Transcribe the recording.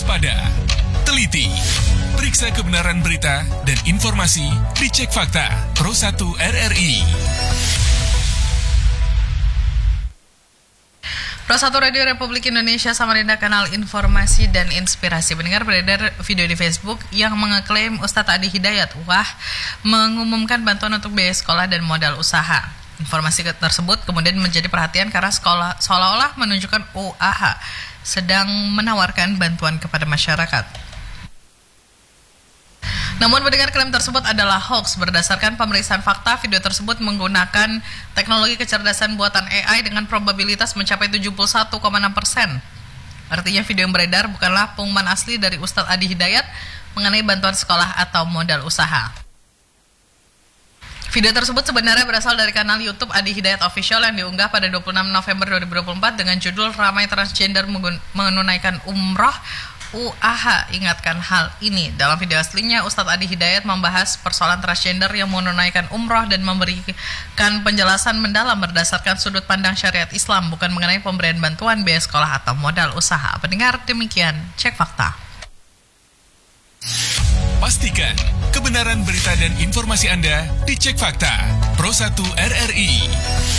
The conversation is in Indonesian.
waspada, teliti, periksa kebenaran berita dan informasi di Cek Fakta Pro 1 RRI. Pro 1 Radio Republik Indonesia Samarinda, kanal informasi dan inspirasi. Mendengar beredar video di Facebook yang mengeklaim Ustadz Adi Hidayat mengumumkan bantuan untuk biaya sekolah dan modal usaha. Informasi tersebut kemudian menjadi perhatian karena sekolah seolah-olah menunjukkan UAH sedang menawarkan bantuan kepada masyarakat. Namun mendengar klaim tersebut adalah hoax. Berdasarkan pemeriksaan fakta, video tersebut menggunakan teknologi kecerdasan buatan AI dengan probabilitas mencapai 71,6%. Artinya video yang beredar bukanlah pengumuman asli dari Ustadz Adi Hidayat mengenai bantuan sekolah atau modal usaha. Video tersebut sebenarnya berasal dari kanal YouTube Adi Hidayat Official yang diunggah pada 26 November 2024 dengan judul Ramai Transgender Menunaikan Umroh, UAH ingatkan hal ini. Dalam video aslinya, Ustadz Adi Hidayat membahas persoalan transgender yang menunaikan umroh dan memberikan penjelasan mendalam berdasarkan sudut pandang syariat Islam, bukan mengenai pemberian bantuan biaya sekolah atau modal usaha. Pendengar, demikian Cek Fakta. Pastikan kebenaran berita dan informasi Anda di Cek Fakta Pro 1 RRI.